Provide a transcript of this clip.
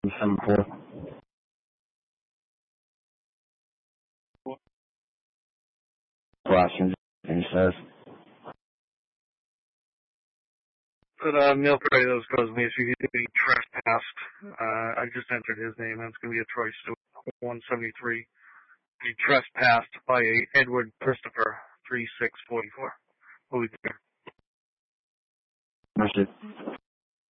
274. Washington, and says. For the mail party that was causing me issue, he trespassed. I just entered his name, and it's going to be a Troy Stewart, 173. He trespassed by Edward Christopher, 3644. Who is there? Mercy.